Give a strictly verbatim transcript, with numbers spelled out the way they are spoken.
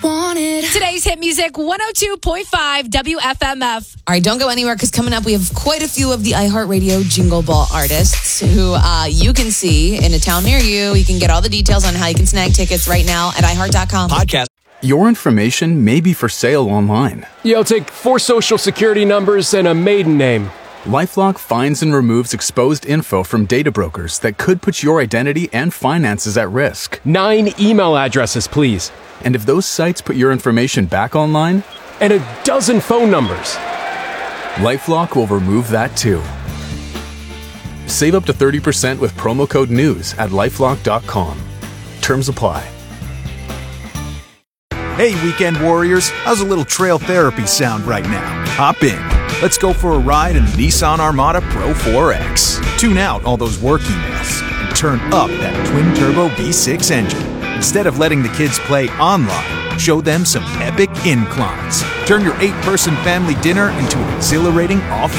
wanted. Today's hit music, one oh two point five W F M F. All right, don't go anywhere because coming up we have quite a few of the iHeartRadio Jingle Ball artists who uh, you can see in a town near you. You can get all the details on how you can snag tickets right now at i heart dot com. Podcast. Your information may be for sale online. Yeah, I'll take four social security numbers and a maiden name. LifeLock finds and removes exposed info from data brokers that could put your identity and finances at risk. Nine email addresses, please. And if those sites put your information back online, and a dozen phone numbers, LifeLock will remove that too. Save up to thirty percent with promo code NEWS at lifelock dot com. Terms apply. Hey, weekend warriors, how's a little trail therapy sound right now? Hop in. Let's go for a ride in the Nissan Armada Pro four X. Tune out all those work emails and turn up that twin-turbo V six engine. Instead of letting the kids play online, show them some epic inclines. Turn your eight-person family dinner into an exhilarating off